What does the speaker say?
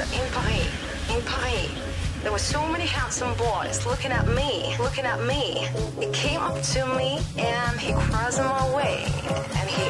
in Paris. There were so many handsome boys looking at me. He came up to me and he crossed my way and he